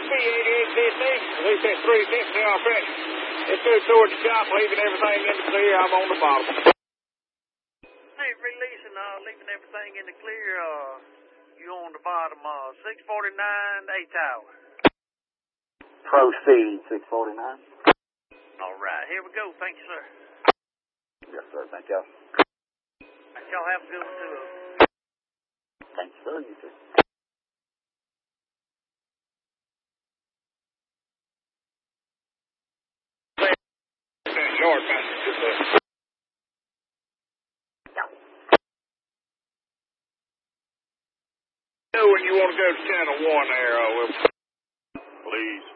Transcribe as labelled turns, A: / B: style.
A: 8850. They said 350 already. Let's go towards the shop, leaving everything in the clear. I'm on the bottom.
B: Hey, releasing, leaving everything in the clear. You on the bottom, 649 8 Tower.
C: Proceed, 649.
B: All right, here we go. Thank you, sir.
C: Yes, sir. Thank y'all.
B: Y'all have a good one, too.
C: Thank you, sir. You too.
A: Yard master just left. Know when you want to go to channel 1 there, please.